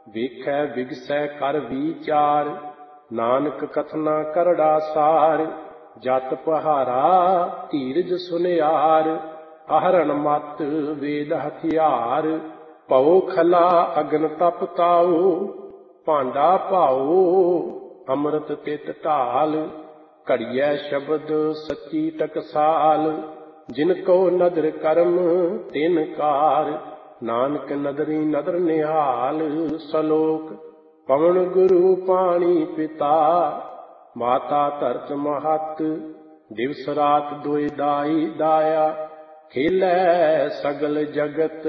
ਵੇਖੈ ਵਿਗਸੈ ਕਰ ਵਿਚਾਰ, ਨਾਨਕ ਕਥਨਾ ਕਰੜਾ ਸਾਰ। ਜਤ ਪਹਾਰਾ ਧੀਰਜ ਸੁਨਿਆਰ, ਆਹਰਣ ਮਤ ਵੇਦ ਹਥਿਆਰ। ਭਉ ਖਲਾ ਅਗਨ ਤਪ ਤਾਉ, ਭਾਂਡਾ ਭਾਉ ਅੰਮ੍ਰਿਤ ਤਿਤ ਢਾਲ। ਘੜੀਐ ਸ਼ਬਦ ਸੱਚੀ ਟਕਸਾਲ, ਜਿਨ ਕੋ ਨਦਰ ਕਰਮ ਤਿਨ ਕਾਰ। ਨਾਨਕ ਨਦਰੀ ਨਦਰ ਨਿਹਾਲ। ਸਲੋਕ ਪਵਨ ਗੁਰੂ ਪਾਣੀ ਪਿਤਾ, ਮਾਤਾ ਧਰਤ ਮਹਤ। ਦਿਵਸ ਰਾਤ ਦੁਇ ਦਾਈ ਦਾਇਆ, ਖੇਲੈ ਸਗਲ ਜਗਤ